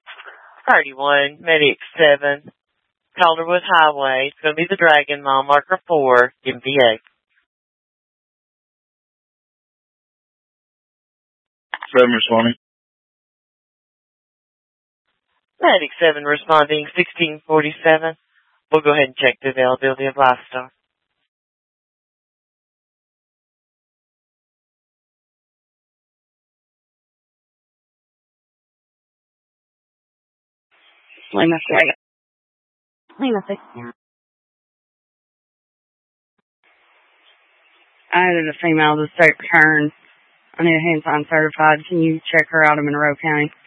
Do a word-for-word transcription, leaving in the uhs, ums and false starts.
thirty-one, Medic seven, Calderwood Highway. It's going to be the Dragon, mile marker four, M V A. seven responding. Medic seven responding, sixteen forty-seven. We'll go ahead and check the availability of Lifestar. Lima six. Lima six. I added a female to state return. I need a hand sign certified. Can you check her out of Monroe County?